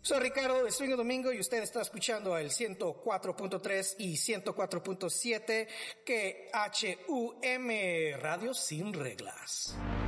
Soy Ricardo de Swing Domingo y usted está escuchando el 104.3 y 104.7 que HUM Radio Sin Reglas.